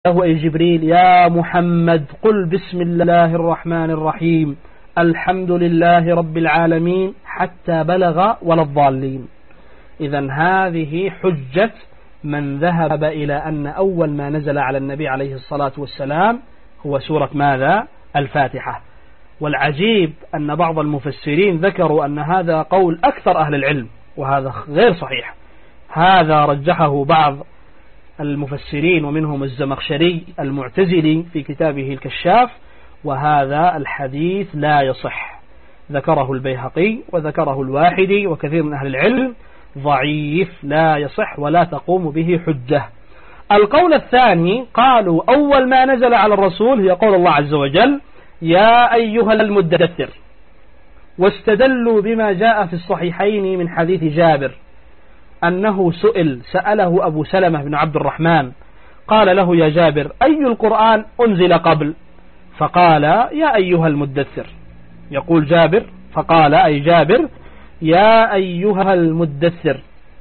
له أي جبريل يا محمد قل بسم الله الرحمن الرحيم الحمد لله رب العالمين حتى بلغ ولا الضالين. إذن هذه حجة من ذهب إلى أن أول ما نزل على النبي عليه الصلاة والسلام هو سورة ماذا؟ الفاتحة. والعجيب أن بعض المفسرين ذكروا أن هذا قول أكثر أهل العلم، وهذا غير صحيح. هذا رجحه بعض المفسرين ومنهم الزمخشري المعتزلي في كتابه الكشاف، وهذا الحديث لا يصح. ذكره البيهقي وذكره الواحدي وكثير من أهل العلم، ضعيف لا يصح ولا تقوم به حجة. القول الثاني قالوا أول ما نزل على الرسول هي قول الله عز وجل يا أيها المدثر، واستدلوا بما جاء في الصحيحين من حديث جابر أنه سأله أبو سلمة بن عبد الرحمن قال له يا جابر أي القرآن أنزل قبل؟ فقال يا أيها المدثر. يقول جابر فقال أي جابر يا أيها المدثر.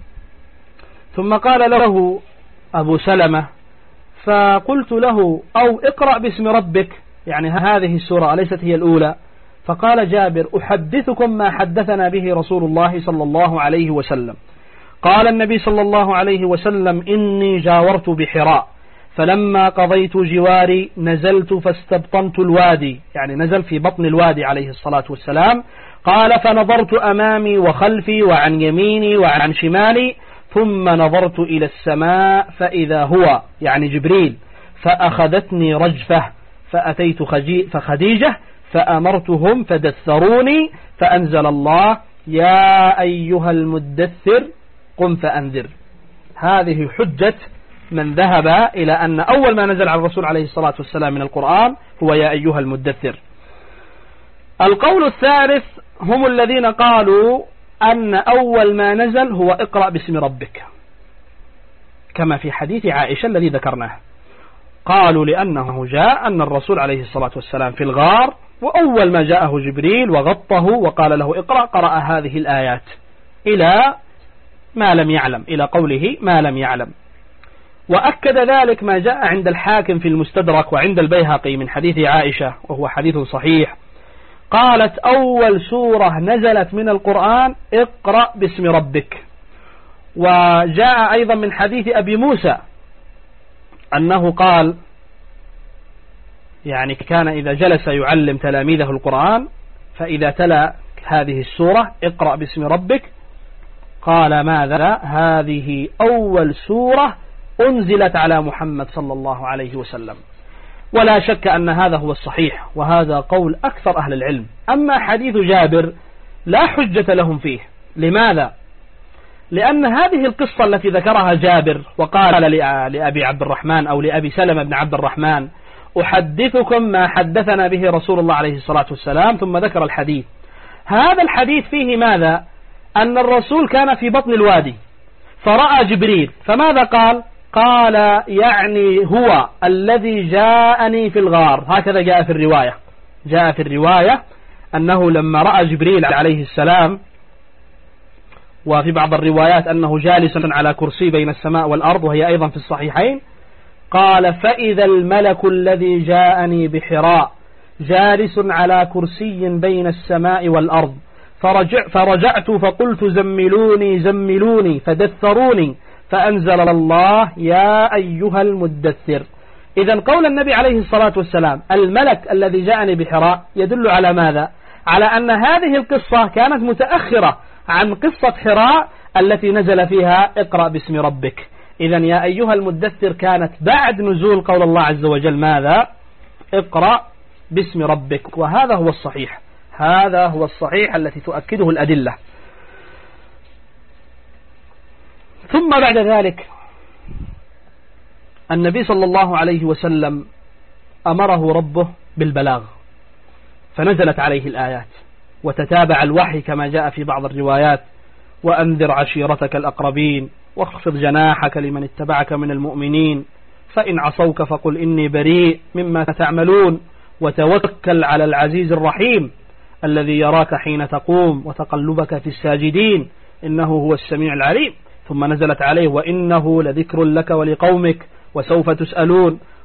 ثم قال له أبو سلمة فقلت له أو اقرأ باسم ربك، يعني هذه السورة أليست هي الأولى؟ فقال جابر أحدثكم ما حدثنا به رسول الله صلى الله عليه وسلم. قال النبي صلى الله عليه وسلم إني جاورت بحراء فلما قضيت جواري نزلت فاستبطنت الوادي، يعني نزل في بطن الوادي عليه الصلاة والسلام. قال فنظرت أمامي وخلفي وعن يميني وعن شمالي ثم نظرت إلى السماء فإذا هو يعني جبريل، فأخذتني رجفة فأتيت خديجة فأمرتهم فدثروني فأنزل الله يا أيها المدثر قم فأنذر. هذه حجة من ذهب إلى أن أول ما نزل على الرسول عليه الصلاة والسلام من القرآن هو يا أيها المدثر. القول الثالث هم الذين قالوا أن أول ما نزل هو اقرأ باسم ربك، كما في حديث عائشة الذي ذكرناه. قالوا لأنه جاء أن الرسول عليه الصلاة والسلام في الغار، وأول ما جاءه جبريل وغطه وقال له اقرأ قرأ هذه الآيات إلى ما لم يعلم، إلى قوله ما لم يعلم. وأكد ذلك ما جاء عند الحاكم في المستدرك وعند البيهقي من حديث عائشة وهو حديث صحيح، قالت أول سورة نزلت من القرآن اقرأ باسم ربك. وجاء أيضا من حديث أبي موسى أنه قال يعني كان إذا جلس يعلم تلاميذه القرآن فإذا تلا هذه السورة اقرأ باسم ربك قال ماذا؟ هذه أول سورة أنزلت على محمد صلى الله عليه وسلم. ولا شك أن هذا هو الصحيح، وهذا قول أكثر أهل العلم. أما حديث جابر لا حجة لهم فيه. لماذا؟ لأن هذه القصة التي ذكرها جابر وقال لأبي عبد الرحمن أو لأبي سلمة بن عبد الرحمن أحدثكم ما حدثنا به رسول الله عليه الصلاة والسلام، ثم ذكر الحديث. هذا الحديث فيه ماذا؟ أن الرسول كان في بطن الوادي فرأى جبريل، فماذا قال؟ قال يعني هو الذي جاءني في الغار. هكذا جاء في الرواية، جاء في الرواية أنه لما رأى جبريل عليه السلام، وفي بعض الروايات أنه جالس على كرسي بين السماء والأرض وهي أيضا في الصحيحين، قال فإذا الملك الذي جاءني بحراء جالس على كرسي بين السماء والأرض فرجعت فقلت زملوني زملوني فدثروني فأنزل الله يا أيها المدثر. إذن قول النبي عليه الصلاة والسلام الملك الذي جاءني بحراء يدل على ماذا؟ على أن هذه القصة كانت متأخرة عن قصة حراء التي نزل فيها اقرأ باسم ربك. إذن يا أيها المدثر كانت بعد نزول قول الله عز وجل ماذا؟ اقرأ باسم ربك. وهذا هو الصحيح، هذا هو الصحيح التي تؤكده الأدلة. ثم بعد ذلك النبي صلى الله عليه وسلم أمره ربه بالبلاغ، فنزلت عليه الآيات وتتابع الوحي كما جاء في بعض الروايات وأنذر عشيرتك الأقربين واخفض جناحك لمن اتبعك من المؤمنين فإن عصوك فقل إني بريء مما تعملون وتوكل على العزيز الرحيم الذي يراك حين تقوم وتقلبك في الساجدين إنه هو السميع العليم. ثم نزلت عليه وإنه لذكر لك ولقومك وسوف تسألون